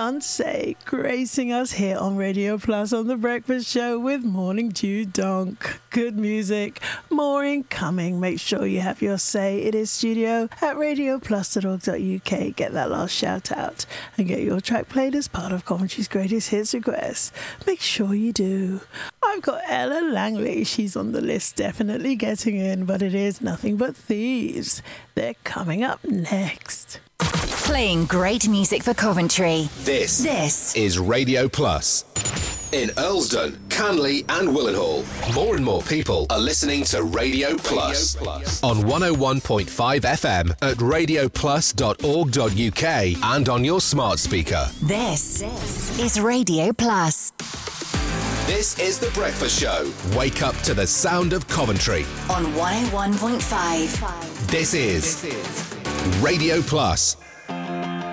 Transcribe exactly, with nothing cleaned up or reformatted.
Beyonce gracing us here on Radio Plus on The Breakfast Show with Morning Dew Donk. Good music, more incoming. Make sure you have your say. It is studio at radio plus dot org dot U K. Get that last shout out and get your track played as part of Coventry's Greatest Hits requests. Make sure you do. I've got Ella Langley. She's on the list, definitely getting in, but it is Nothing But Thieves. They're coming up next. Playing great music for Coventry. This, this is Radio Plus. In Earlsdon, Canley and Willenhall, more and more people are listening to Radio Plus. Radio Plus. On one oh one point five F M at radio plus dot org dot U K and on your smart speaker. This, this is Radio Plus. This is The Breakfast Show. Wake up to the sound of Coventry. On one oh one point five. This is, this is Radio Plus.